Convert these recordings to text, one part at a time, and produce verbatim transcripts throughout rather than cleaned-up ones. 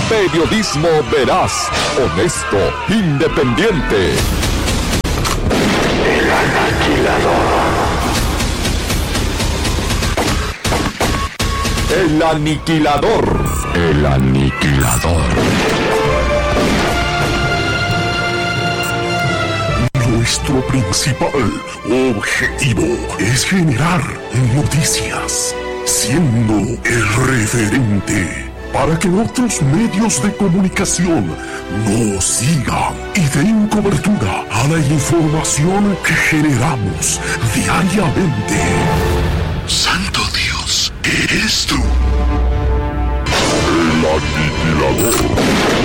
Periodismo veraz, honesto, independiente. El aniquilador. El aniquilador. El aniquilador. Nuestro principal objetivo es generar noticias, siendo el referente para que otros medios de comunicación nos sigan y den cobertura a la información que generamos diariamente. Santo Dios, ¿qué eres tú? El aniquilador.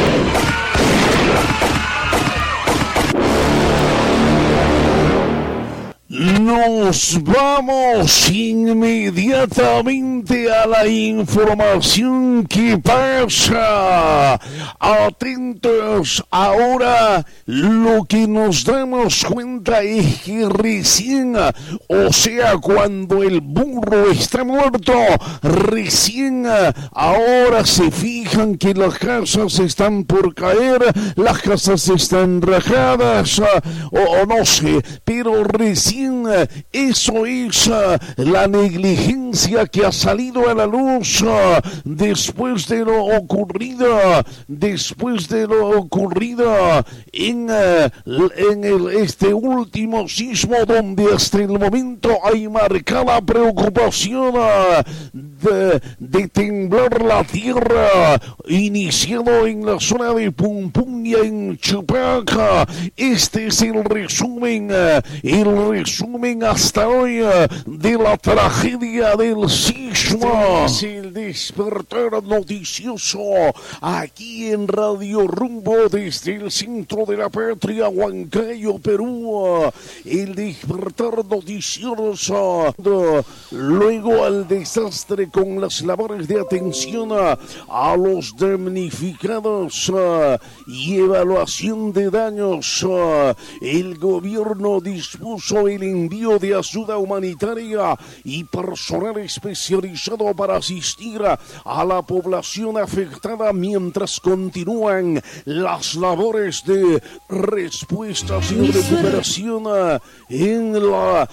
Nos vamos inmediatamente a la información que pasa. Atentos, ahora lo que nos damos cuenta es que recién, o sea, cuando el burro está muerto, recién ahora se fijan que las casas están por caer, las casas están rajadas, o, o no sé, pero recién eso es uh, la negligencia que ha salido a la luz uh, después de lo ocurrido, después de lo ocurrido en, uh, en el, este último sismo, donde hasta el momento hay marcada preocupación uh, de, de temblar la tierra, iniciado en la zona de Pumpuña, en Chupaca. Este es el resumen, uh, el resumen resumen hasta hoy de la tragedia del sismo. Este es el despertar noticioso aquí en Radio Rumbo desde el centro de la patria, Huancayo, Perú. El despertar noticioso luego al desastre con las labores de atención a los damnificados y evaluación de daños. El gobierno dispuso el envío de ayuda humanitaria y personal especializado para asistir a la población afectada mientras continúan las labores de respuestas y recuperación en la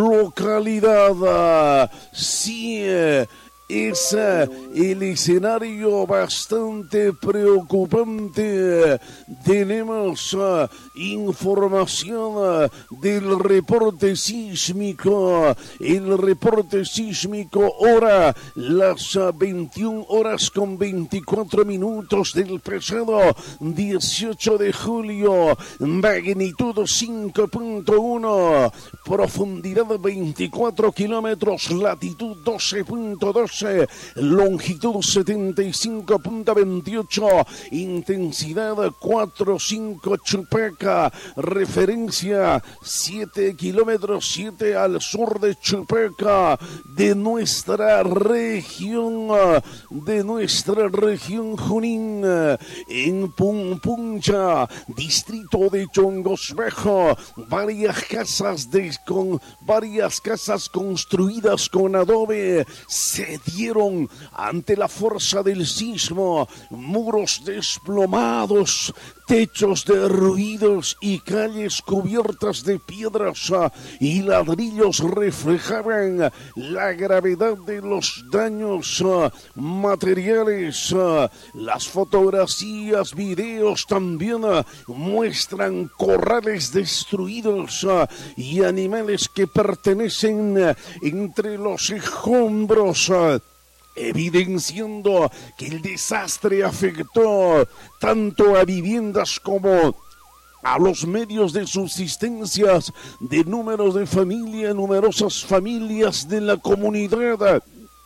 localidad. Sí, es el escenario bastante preocupante. Tenemos uh, información uh, del reporte sísmico. El reporte sísmico, hora las uh, veintiuna horas con veinticuatro minutos del pasado dieciocho de julio. Magnitud cinco punto uno, profundidad veinticuatro kilómetros, latitud doce punto dos, longitud setenta y cinco punto veintiocho, intensidad cuatro punto cinco Chupaca, referencia siete kilómetros, siete al sur de Chupaca, de nuestra región, de nuestra región Junín, en Pumpuncha, distrito de Chongos Bajo, varias casas de, con varias casas construidas con adobe se dieron ante la fuerza del sismo, muros desplomados, techos derruidos y calles cubiertas de piedras y ladrillos reflejaban la gravedad de los daños materiales. Las fotografías, videos también muestran corrales destruidos y animales que pertenecen entre los escombros, evidenciando que el desastre afectó tanto a viviendas como a los medios de subsistencia de números de familia, numerosas familias de la comunidad.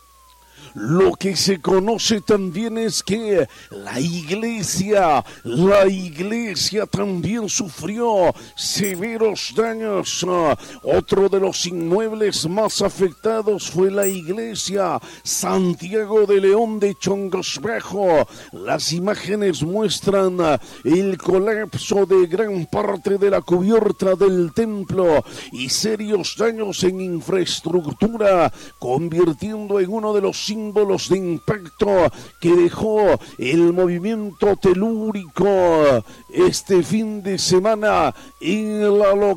Lo que se conoce también es que la iglesia, la iglesia también sufrió severos daños. Otro de los inmuebles más afectados fue la iglesia Santiago de León de Chongos Bajo. Las imágenes muestran el colapso de gran parte de la cubierta del templo y serios daños en infraestructura, convirtiendo en uno de los cinco símbolos de impacto que dejó el movimiento telúrico este fin de semana en la localidad